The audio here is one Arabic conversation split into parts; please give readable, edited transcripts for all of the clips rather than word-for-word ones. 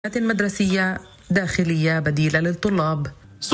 مدرسية داخلية بديلة للطلاب.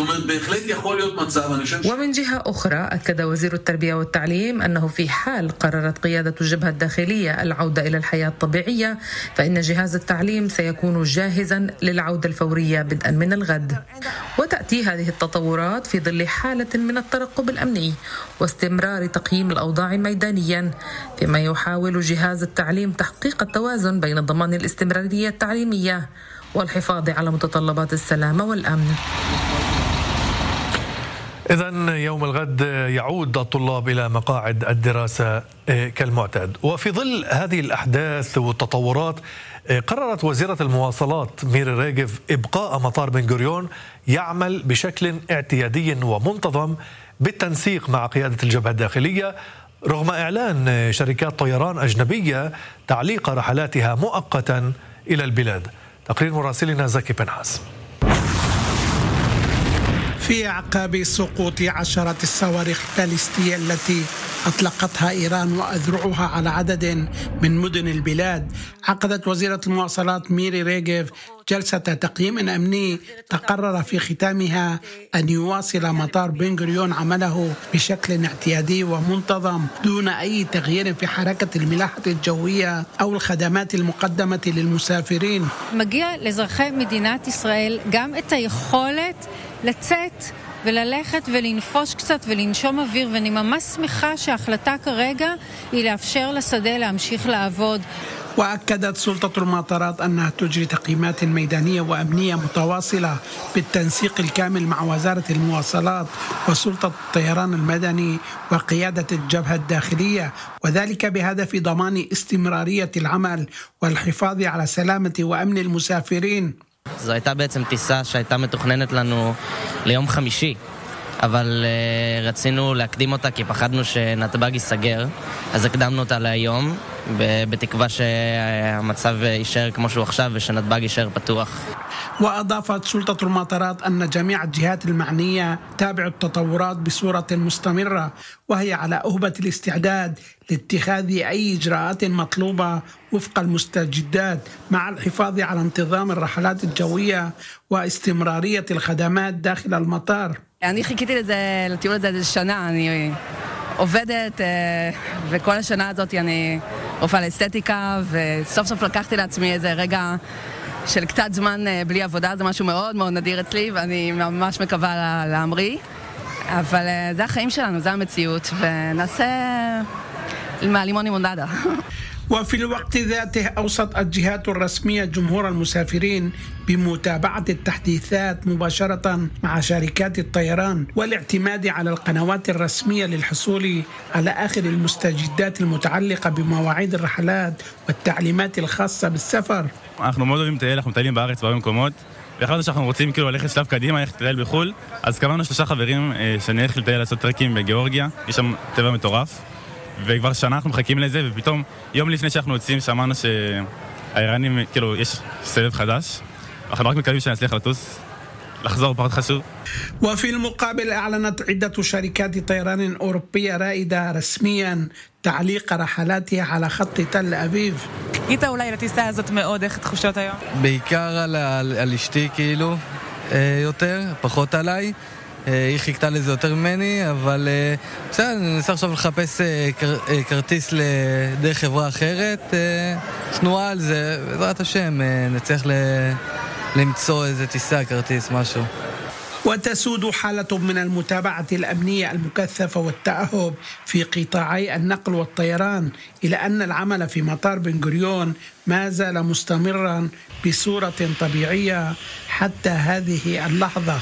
ومن جهة أخرى أكد وزير التربية والتعليم أنه في حال قررت قيادة الجبهة الداخلية العودة إلى الحياة الطبيعية فإن جهاز التعليم سيكون جاهزا للعودة الفورية بدءا من الغد. وتأتي هذه التطورات في ظل حالة من الترقب الأمني واستمرار تقييم الأوضاع ميدانيا، فيما يحاول جهاز التعليم تحقيق التوازن بين ضمان الاستمرارية التعليمية والحفاظ على متطلبات السلامة والأمن. إذن يوم الغد يعود الطلاب إلى مقاعد الدراسة كالمعتاد. وفي ظل هذه الأحداث والتطورات قررت وزيرة المواصلات ميري ريغيف إبقاء مطار بن غوريون يعمل بشكل اعتيادي ومنتظم بالتنسيق مع قيادة الجبهة الداخلية، رغم إعلان شركات طيران أجنبية تعليق رحلاتها مؤقتا إلى البلاد. تقرير مراسلنا زكي بنحاس. في أعقاب سقوط عشرات الصواريخ الباليستية التي أطلقتها إيران وأذرعها على عدد من مدن البلاد، عقدت وزيرة المواصلات ميري ريغيف جلسة تقييم أمني تقرر في ختامها أن يواصل مطار بن غوريون عمله بشكل اعتيادي ومنتظم دون أي تغيير في حركة الملاحة الجوية أو الخدمات المقدمة ללמוסافרים. מגיע לאזרחי מדינת ישראל גם את היכולת לצאת וללכת ולנפוש קצת ולנשום אוויר, ואני ממש שמחה שההחלטה כרגע היא לאפשר לשדה להמשיך לעבוד. وأكدت سلطة المطارات أنها تجري تقييمات ميدانية وأمنية متواصلة بالتنسيق الكامل مع وزارة المواصلات وسلطة الطيران المدني وقيادة الجبهة الداخلية، وذلك بهدف ضمان استمرارية العمل والحفاظ على سلامة وأمن المسافرين. זו הייתה בעצם טיסה שהייתה מתוכננת לנו ליום חמישי, אבל רצינו להקדים אותה כי פחדנו שנתב"ג ייסגר, אז הקדמנו אותה להיום בתקווה שהמצב יישאר כמו שהוא עכשיו ושנתב"ג יישאר פתוח. وأضافت سلطة المطارات أن جميع الجهات المعنية تابع التطورات بصورة مستمرة، وهي على أهبة الاستعداد لاتخاذ أي إجراءات مطلوبة وفق المستجدات مع الحفاظ على انتظام الرحلات الجوية واستمرارية الخدمات داخل المطار. אני חיכיתי לטיול הזה איזה שנה, אני עובדת וכל השנה הזאת אני רופאה לאסתטיקה, וסוף סוף לקחתי לעצמי איזה רגע של קצת זמן בלי עבודה, זה משהו מאוד מאוד נדיר אצלי ואני ממש מקווה להמריא, אבל זה החיים שלנו, זה המציאות, ונעשה מהלימון לימונדה. وفي الوقت ذاته أوصت الجهات الرسمية جمهور المسافرين بمتابعة التحديثات مباشرة مع شركات الطيران والاعتماد على القنوات الرسمية للحصول على آخر المستجدات المتعلقة بمواعيد الرحلات والتعليمات الخاصة بالسفر. אנחנו מאוד אוהבים לטייל, אנחנו מטיילים בארץ בהרבה מקומות, והחלטנו שאנחנו רוצים כאילו ללכת שלב קדימה, ללכת לטייל בחו"ל, אז קבענו 3 חברים שנלך לטייל לעשות טרקים בגיאורגיה, יש שם טבע מטורף. וכבר שנה אנחנו מחכים לזה, ופתאום יום לפני שאנחנו יוצאים שמענו שהאיראנים, כאילו, יש סבב חדש. אנחנו רק מקווים שנצליח לטוס, לחזור פחות חשוב. وفي المقابل أعلنت عدة شركات طيران أوروبية رائدة رسميا تعليق رحلاتها على خط تل أبيب. חיכית אולי לטיסה הזאת מאוד, איך תחושות היום? בעיקר על אשתי כאילו, יותר, פחות עליי. היא חיכתה לזה יותר ממני, אבל בסדר, אני ננסה עכשיו לחפש כרטיס לדרך חברה אחרת, תנועה על זה, בעזרת השם נצליח למצוא איזה טיסה, כרטיס, משהו. وتسود حالة من المتابعة الأمنية المكثفة والتأهب في قطاعي النقل والطيران، إلى أن العمل في مطار بن غوريون ما زال مستمرا بصورة طبيعية حتى هذه اللحظة.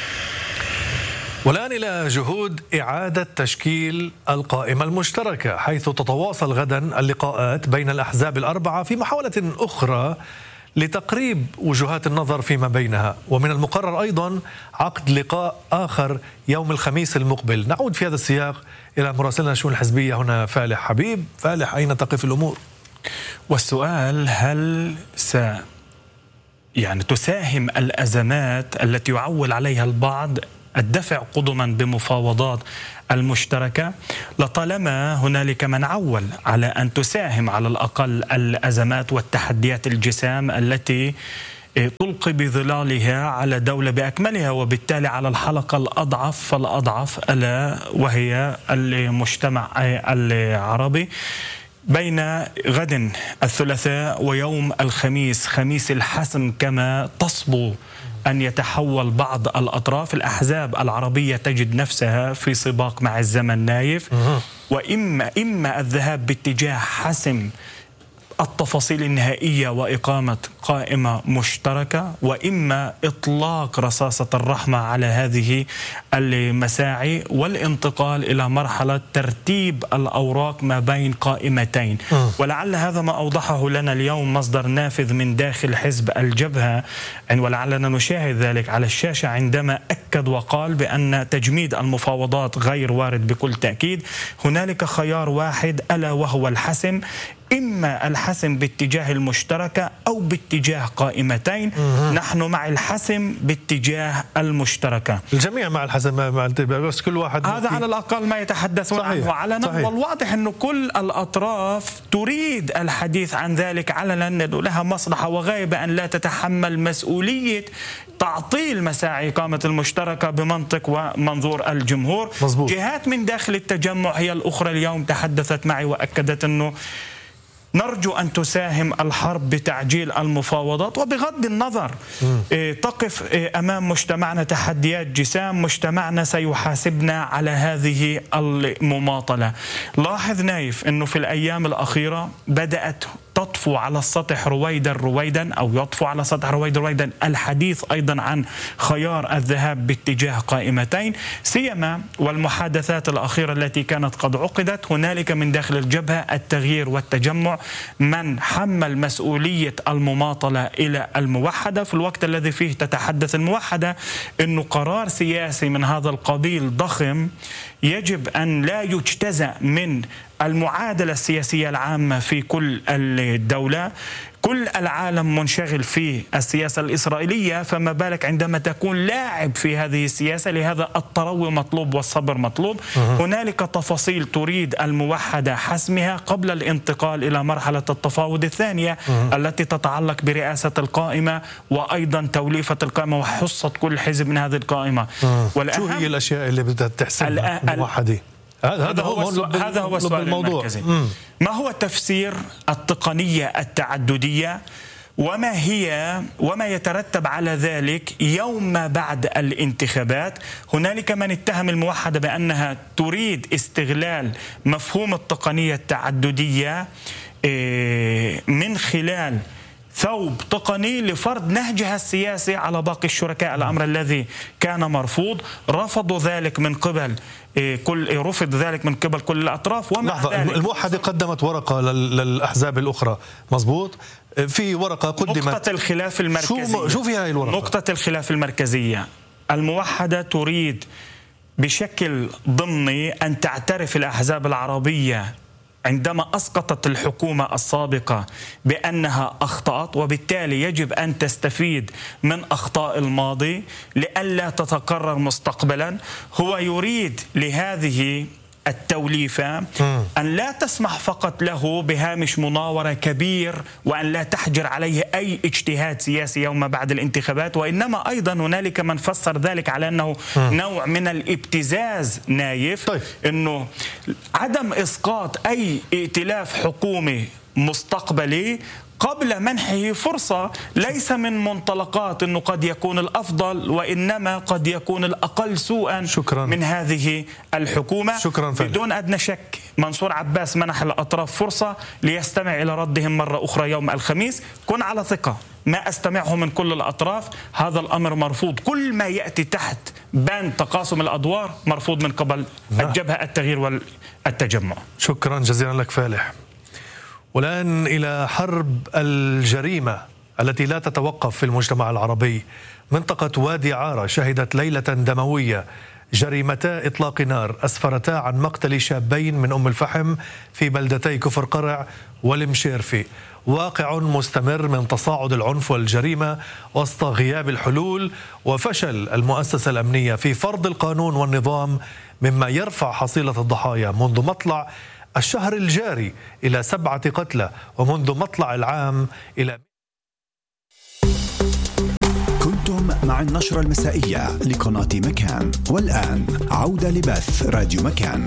والآن إلى جهود إعادة تشكيل القائمة المشتركة، حيث تتواصل غدا اللقاءات بين الأحزاب الأربعة في محاولة أخرى لتقريب وجهات النظر فيما بينها. ومن المقرر أيضا عقد لقاء آخر يوم الخميس المقبل. نعود في هذا السياق إلى مراسلنا الشؤون الحزبية هنا فالح حبيب. فالح، أين تقف الأمور؟ والسؤال هل تساهم الأزمات التي يعول عليها البعض الدفع قدما بمفاوضات المشتركة، لطالما هنالك من عول على أن تساهم على الأقل الأزمات والتحديات الجسام التي تلقي بظلالها على دولة بأكملها، وبالتالي على الحلقة الأضعف فالأضعف، ألا وهي المجتمع العربي. بين غد الثلاثاء ويوم الخميس، خميس الحسم كما تصبو أن يتحول بعض الأطراف، الأحزاب العربية تجد نفسها في سباق مع الزمن نايف، وإما الذهاب باتجاه حسم التفاصيل النهائية وإقامة قائمة مشتركة، وإما إطلاق رصاصة الرحمة على هذه المساعي والانتقال إلى مرحلة ترتيب الأوراق ما بين قائمتين. ولعل هذا ما أوضحه لنا اليوم مصدر نافذ من داخل حزب الجبهة، ولعلنا نشاهد ذلك على الشاشة، عندما أكد وقال بأن تجميد المفاوضات غير وارد بكل تأكيد. هنالك خيار واحد ألا وهو الحسم، إما الحسم باتجاه المشتركة أو باتجاه قائمتين. نحن مع الحسم باتجاه المشتركة. الجميع مع الحسم، بس كل واحد هذا على الأقل ما يتحدثون عنه علنا، والواضح أنه كل الأطراف تريد الحديث عن ذلك علنا، أنه لها مصلحة وغايبة أن لا تتحمل مسؤولية تعطيل مساعي إقامة المشتركة بمنطق ومنظور الجمهور. مزبوط. جهات من داخل التجمع هي الأخرى اليوم تحدثت معي وأكدت أنه نرجو أن تساهم الحرب بتعجيل المفاوضات، وبغض النظر تقف أمام مجتمعنا تحديات جسام، مجتمعنا سيحاسبنا على هذه المماطلة. لاحظ نايف أنه في الأيام الأخيرة بدأت تطفو على السطح رويدا أو يطفو على سطح رويدا الحديث أيضا عن خيار الذهاب باتجاه قائمتين، سيما والمحادثات الأخيرة التي كانت قد عقدت. هنالك من داخل الجبهة التغيير والتجمع من حمل مسؤولية المماطلة إلى الموحدة، في الوقت الذي فيه تتحدث الموحدة أنه قرار سياسي من هذا القبيل ضخم يجب أن لا يجتزأ من المعادلة السياسية العامة في كل الدولة. كل العالم منشغل في السياسة الإسرائيلية، فما بالك عندما تكون لاعب في هذه السياسة. لهذا التروي مطلوب والصبر مطلوب. هنالك تفاصيل تريد الموحدة حسمها قبل الانتقال إلى مرحلة التفاوض الثانية التي تتعلق برئاسة القائمة وأيضا توليفة القائمة وحصة كل حزب من هذه القائمة. شو هي الأشياء اللي بدها تحسم الموحدة؟ هذا هو السؤال المركزي. ما هو تفسير التقنية التعددية، وما يترتب على ذلك يوم ما بعد الانتخابات؟ هنالك من اتهم الموحدة بأنها تريد استغلال مفهوم التقنية التعددية من خلال ثوب تقني لفرض نهجها السياسي على باقي الشركاء، الأمر الذي كان مرفوض. رفض ذلك من قبل كل الأطراف. ومع ذلك الموحدة قدمت ورقة للأحزاب الأخرى، مظبوط؟ في ورقة قدمت. نقطة الخلاف المركزية، شو فيها هاي الورقة؟ نقطة الخلاف المركزية، الموحدة تريد بشكل ضمني أن تعترف الأحزاب العربية عندما أسقطت الحكومة السابقة بأنها أخطأت، وبالتالي يجب أن تستفيد من أخطاء الماضي لئلا تتكرر مستقبلا. هو يريد لهذه التوليفة أن لا تسمح فقط له بهامش مناورة كبير وأن لا تحجر عليه أي اجتهاد سياسي يوم بعد الانتخابات، وإنما أيضا هنالك من فسر ذلك على أنه نوع من الابتزاز نايف. طيب. أنه عدم إسقاط أي ائتلاف حكومي مستقبلي قبل منحه فرصة، ليس من منطلقات أنه قد يكون الأفضل، وإنما قد يكون الأقل سوءا. شكرا. من هذه الحكومة. شكرا بدون أدنى شك منصور عباس منح الأطراف فرصة ليستمع إلى ردهم مرة أخرى يوم الخميس. كن على ثقة، ما أستمعه من كل الأطراف هذا الأمر مرفوض. كل ما يأتي تحت بان تقاسم الأدوار مرفوض من قبل الجبهة التغيير والتجمع. شكرا جزيلا لك فالح. والآن إلى حرب الجريمة التي لا تتوقف في المجتمع العربي. منطقة وادي عارة شهدت ليلة دموية، جريمتا إطلاق نار أسفرتا عن مقتل شابين من أم الفحم في بلدتي كفر قرع والمشيرفي. واقع مستمر من تصاعد العنف والجريمة وسط غياب الحلول وفشل المؤسسة الأمنية في فرض القانون والنظام، مما يرفع حصيلة الضحايا منذ مطلع الشهر الجاري إلى 7 قتلى، ومنذ مطلع العام إلى مع النشرة المسائية لقناة مكان. والآن عودة لبث راديو مكان.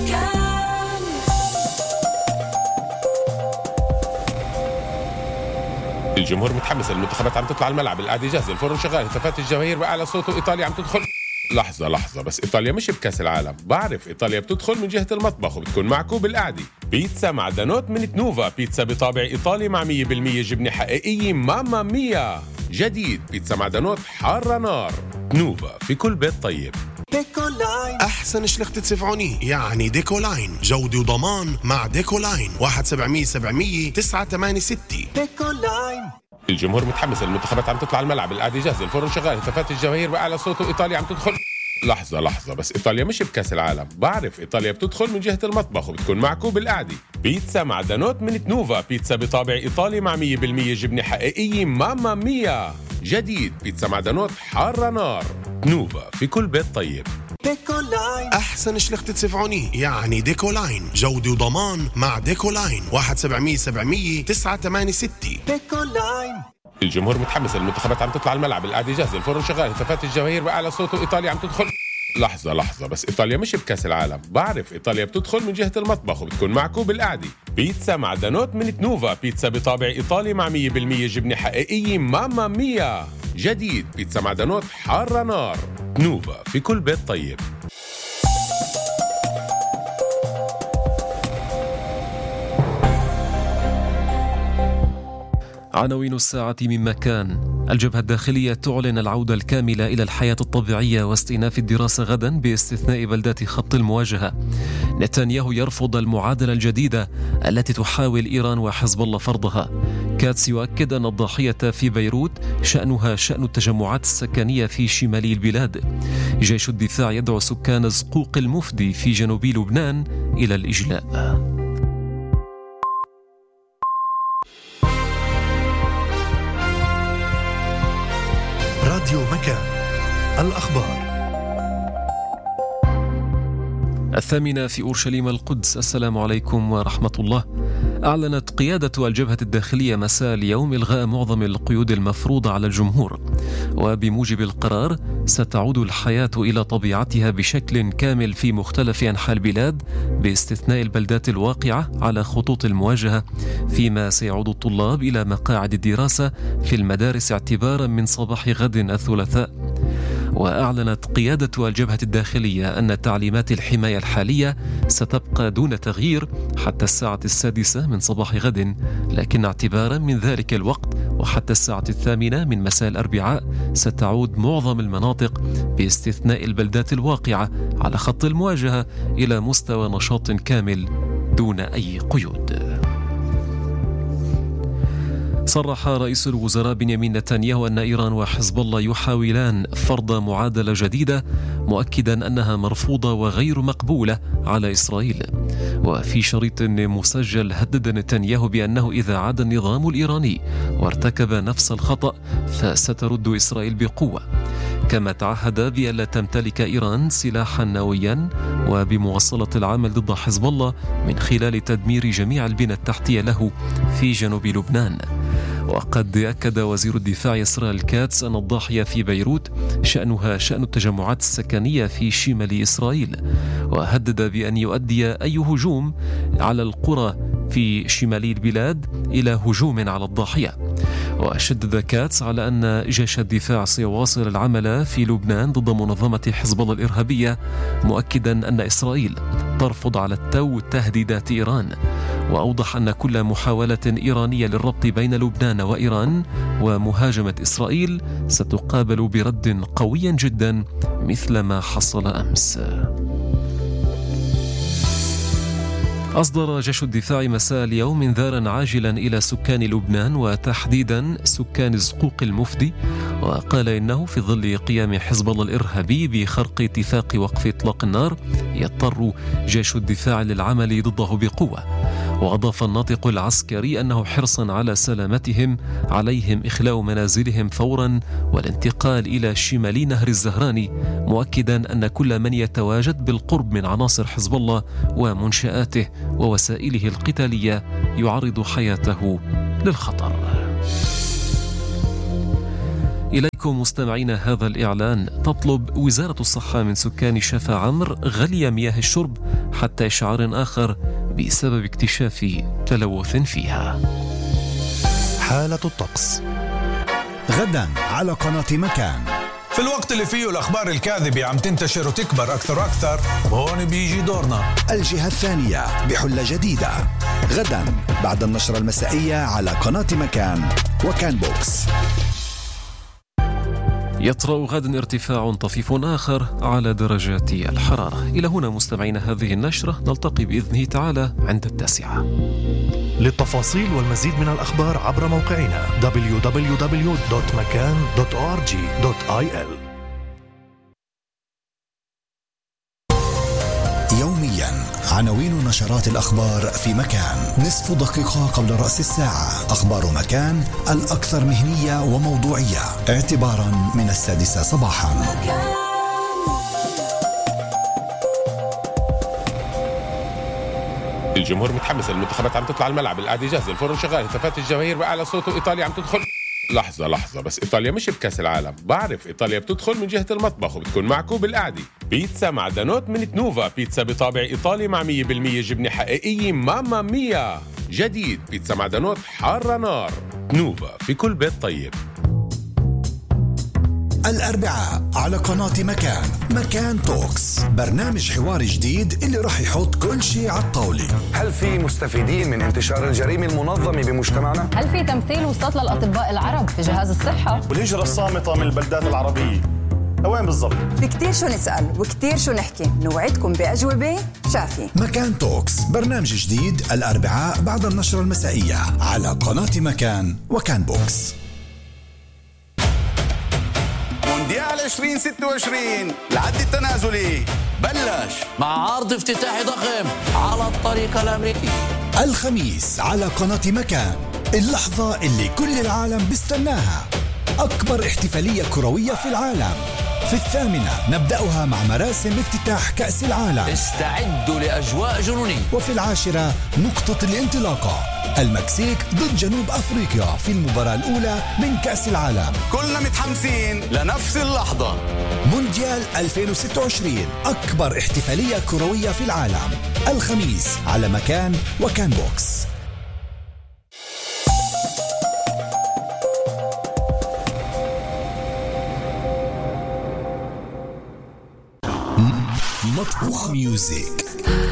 الجمهور متحمس، المنتخبات عم تطلع الملعب، القعدة جاهزة، الفرن شغال، هتافات الجماهير بأعلى صوت، وإيطاليا عم تدخل. لحظة بس إيطاليا مش بكأس العالم. بعرف إيطاليا بتدخل من جهة المطبخ وبتكون معكو بالقعدة. بيتزا معدنوت من تنوفا، بيتزا بطابع إيطالي مع 100% جبنة حقيقية. ماما ميا جديد، بيتزا معدنوت حارة نار. تنوفا في كل بيت طيب. ديكولاين أحسن شلخت تسفعوني، يعني ديكولاين جودة وضمان مع ديكولاين. 1-700-700-986. ديكولاين. الجمهور متحمس، المنتخبات عم تطلع الملعب، القعدة جاهزة، الفرن شغال، هتافات الجماهير بأعلى صوت، وإيطاليا عم تدخل. لحظة بس إيطاليا مش بكأس العالم. بعرف إيطاليا بتدخل من جهة المطبخ وبتكون معكو بالقعدة. بيتزا معدنوت من تنوفا، بيتزا بطابع إيطالي مع 100% جبنة حقيقية. ماما ميا جديد، بيتزا معدنوت حارة نار. تنوفا في كل بيت طيب. ديكولاين أحسن شلخت تسفعوني، يعني ديكولاين جودة وضمان مع ديكولاين. 1-700-700-986. ديكولاين. الجمهور متحمس، المنتخبات عم تطلع الملعب، القعدة جاهزة، الفرن شغال، هتافات الجماهير بأعلى صوت، وإيطاليا عم تدخل. لحظة بس إيطاليا مش بكأس العالم. بعرف إيطاليا بتدخل من جهة المطبخ وبتكون معكو بالقعدة. بيتزا معدنوت من تنوفا، بيتزا بطابع إيطالي مع 100% جبنة حقيقية. ماما ميا جديد، بيتزا معدنوت حارة نار. تنوفا في كل بيت طيب. عناوين الساعة من مكان. الجبهة الداخلية تعلن العودة الكاملة إلى الحياة الطبيعية واستئناف الدراسة غدا باستثناء بلدات خط المواجهة. نتنياهو يرفض المعادلة الجديدة التي تحاول إيران وحزب الله فرضها. كاتس يؤكد أن الضاحية في بيروت شأنها شأن التجمعات السكنية في شمال البلاد. جيش الدفاع يدعو سكان زقوق المفدي في جنوب لبنان إلى الإجلاء. راديو مكان. الأخبار 8:00 في أورشليم القدس. السلام عليكم ورحمة الله. أعلنت قيادة الجبهة الداخلية مساء اليوم إلغاء معظم القيود المفروضة على الجمهور، وبموجب القرار ستعود الحياة إلى طبيعتها بشكل كامل في مختلف أنحاء البلاد باستثناء البلدات الواقعة على خطوط المواجهة، فيما سيعود الطلاب إلى مقاعد الدراسة في المدارس اعتبارا من صباح غد الثلاثاء. وأعلنت قيادة الجبهة الداخلية أن تعليمات الحماية الحالية ستبقى دون تغيير حتى الساعة 6 من صباح غد، لكن اعتبارا من ذلك الوقت وحتى الساعة 8 من مساء الأربعاء ستعود معظم المناطق باستثناء البلدات الواقعة على خط المواجهة إلى مستوى نشاط كامل دون أي قيود. صرح رئيس الوزراء بنيامين نتنياهو أن إيران وحزب الله يحاولان فرض معادلة جديدة، مؤكدا أنها مرفوضة وغير مقبولة على إسرائيل. وفي شريط مسجل هدد نتنياهو بأنه إذا عاد النظام الإيراني وارتكب نفس الخطأ فسترد إسرائيل بقوة، كما تعهد بألا تمتلك إيران سلاحا نوويا وبمواصلة العمل ضد حزب الله من خلال تدمير جميع البنى التحتية له في جنوب لبنان. وقد أكد وزير الدفاع إسرائيل كاتس أن الضاحية في بيروت شأنها شأن التجمعات السكنية في شمال إسرائيل، وهدد بأن يؤدي أي هجوم على القرى في شمال البلاد إلى هجوم على الضاحية. وشدد كاتس على أن جيش الدفاع سيواصل العمل في لبنان ضد منظمة حزب الله الإرهابية، مؤكدا أن إسرائيل ترفض على التو تهديدات إيران. وأوضح أن كل محاولة إيرانية للربط بين لبنان وإيران ومهاجمة إسرائيل ستقابل برد قوي جدا مثل ما حصل أمس. أصدر جيش الدفاع مساء اليوم انذارا عاجلا إلى سكان لبنان وتحديدا سكان زقوق المفدي، وقال إنه في ظل قيام حزب الله الإرهابي بخرق اتفاق وقف إطلاق النار يضطر جيش الدفاع للعمل ضده بقوة. وأضاف الناطق العسكري أنه حرصا على سلامتهم عليهم إخلاء منازلهم فورا والانتقال إلى شمال نهر الزهراني، مؤكدا أن كل من يتواجد بالقرب من عناصر حزب الله ومنشآته ووسائله القتالية يعرض حياته للخطر. إليكم مستمعين هذا الإعلان. تطلب وزارة الصحة من سكان شفا عمر غلي مياه الشرب حتى إشعار آخر بسبب اكتشاف تلوث فيها. حالة الطقس غدا على قناة مكان. في الوقت اللي فيه الأخبار الكاذبة عم تنتشر وتكبر أكثر وأكثر، هون بيجي دورنا. الجهة الثانية بحلة جديدة غدا بعد النشرة المسائية على قناة مكان وكان بوكس. يطرأ غدا ارتفاع طفيف آخر على درجات الحرارة. إلى هنا مستمعين هذه النشرة، نلتقي بإذنه تعالى عند 9. للتفاصيل والمزيد من الأخبار عبر موقعنا www.makan.org.il. يوميا عناوين نشرات الأخبار في مكان، نصف دقيقة قبل رأس الساعة. أخبار مكان الأكثر مهنية وموضوعية اعتبارا من 6 صباحا. الجمهور متحمس، المنتخبات عم تطلع الملعب، القعده جاهزه، الفرن شغال، هتافات الجماهير بأعلى صوت، وإيطاليا عم تدخل. لحظة بس، إيطاليا مش بكأس العالم. بعرف إيطاليا بتدخل من جهة المطبخ وبتكون معكم بالقعدة. بيتزا معدنوت من تنوفا، بيتزا بطابع إيطالي مع 100% جبنة حقيقية. ماما ميا جديد، بيتزا معدنوت حارة نار. تنوفا في كل بيت طيب. الأربعاء على قناة مكان توكس، برنامج حواري جديد اللي راح يحط كل شيء على الطاولة. هل في مستفيدين من انتشار الجريمة المنظمة بمجتمعنا؟ هل في تمثيل وسط للأطباء العرب في جهاز الصحة؟ والهجرة الصامتة من البلدات العربية وين بالضبط؟ في كتير شو نسأل وكتير شو نحكي، نوعدكم بأجوبة شافية. مكان توكس، برنامج جديد الأربعاء بعد النشرة المسائية على قناة مكان وكان بوكس. مونديال 2026 العد التنازلي بلش مع عرض افتتاحي ضخم على الطريق الأمريكي الخميس على قناة مكان، اللحظة اللي كل العالم بيستناها، أكبر احتفالية كروية في العالم. في 8 نبدأها مع مراسم افتتاح كأس العالم، استعدوا لأجواء جنونية. وفي 10 نقطة الانطلاقة، المكسيك ضد جنوب أفريقيا في المباراة الأولى من كأس العالم. كلنا متحمسين لنفس اللحظة. مونديال 2026، أكبر احتفالية كروية في العالم، الخميس على مكان وكان بوكس. مطبوخ ميوزك.